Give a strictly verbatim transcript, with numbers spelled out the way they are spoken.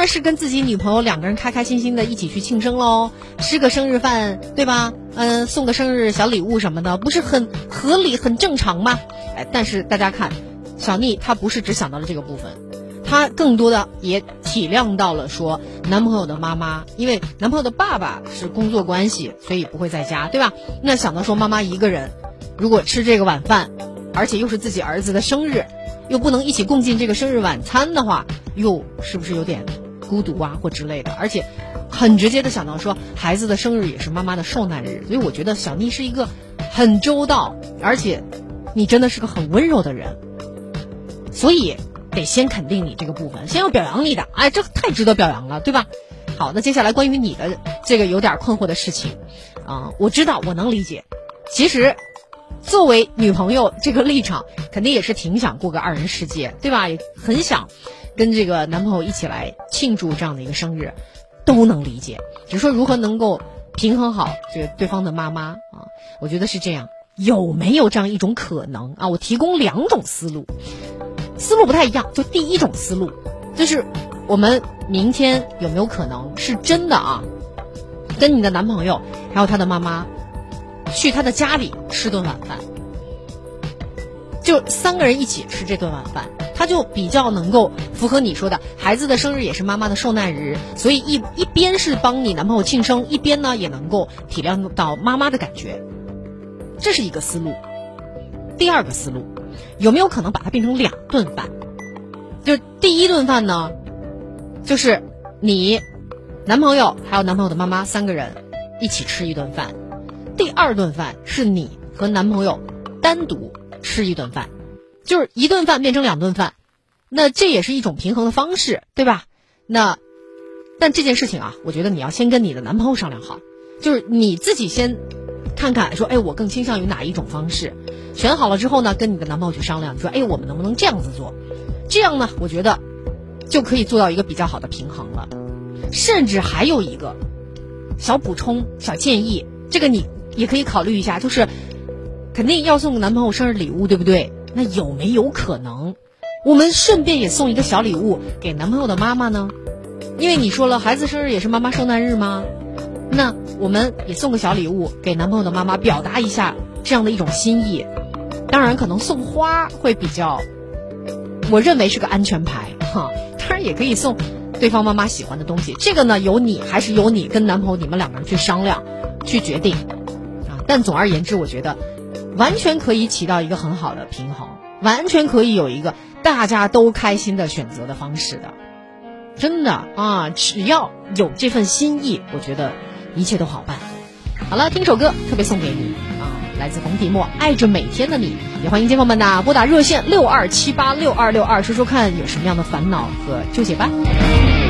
然是跟自己女朋友两个人开开心心的一起去庆生喽，吃个生日饭，对吧？嗯，送个生日小礼物什么的，不是很合理很正常吗？哎，但是大家看，小妮她不是只想到了这个部分，她更多的也体谅到了说男朋友的妈妈，因为男朋友的爸爸是工作关系，所以不会在家，对吧？那想到说妈妈一个人如果吃这个晚饭，而且又是自己儿子的生日，又不能一起共进这个生日晚餐的话，又是不是有点孤独啊或之类的？而且很直接的想到说孩子的生日也是妈妈的受难日，所以我觉得小妮是一个很周到，而且你真的是个很温柔的人，所以得先肯定你这个部分，先要表扬你的，哎，这太值得表扬了，对吧？好，那接下来关于你的这个有点困惑的事情啊、呃，我知道，我能理解。其实作为女朋友这个立场，肯定也是挺想过个二人世界，对吧？也很想跟这个男朋友一起来庆祝这样的一个生日，都能理解。只是说如何能够平衡好这个对方的妈妈啊，我觉得是这样。有没有这样一种可能啊？我提供两种思路，思路不太一样。就第一种思路，就是我们明天有没有可能是真的啊，跟你的男朋友还有他的妈妈去他的家里吃顿晚饭，就三个人一起吃这顿晚饭，他就比较能够符合你说的，孩子的生日也是妈妈的受难日，所以一一边是帮你男朋友庆生，一边呢也能够体谅到妈妈的感觉，这是一个思路。第二个思路，有没有可能把它变成两顿饭？就第一顿饭呢，就是你男朋友还有男朋友的妈妈三个人一起吃一顿饭，第二顿饭是你和男朋友单独吃一顿饭，就是一顿饭变成两顿饭，那这也是一种平衡的方式，对吧？那但这件事情啊，我觉得你要先跟你的男朋友商量好，就是你自己先看看说，哎，我更倾向于哪一种方式，选好了之后呢，跟你的男朋友去商量，说，哎，我们能不能这样子做？这样呢，我觉得就可以做到一个比较好的平衡了。甚至还有一个小补充、小建议，这个你也可以考虑一下，就是肯定要送男朋友生日礼物，对不对？那有没有可能我们顺便也送一个小礼物给男朋友的妈妈呢？因为你说了孩子生日也是妈妈受难日吗？那我们也送个小礼物给男朋友的妈妈，表达一下这样的一种心意。当然可能送花会比较，我认为是个安全牌哈。当然也可以送对方妈妈喜欢的东西，这个呢由你还是由你跟男朋友你们两个人去商量去决定啊。但总而言之，我觉得完全可以起到一个很好的平衡，完全可以有一个大家都开心的选择的方式的。真的啊，只要有这份心意，我觉得一切都好办。好了，听首歌特别送给你啊，来自冯提莫，爱着每天的你。也欢迎街坊们呢拨打热线六二七八六二六二，说说看有什么样的烦恼和纠结吧。